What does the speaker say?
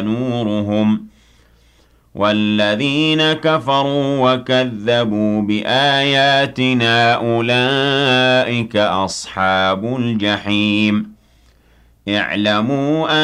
نورهم والذين كفروا وكذبوا بآياتنا أولئك أصحاب الجحيم اعلموا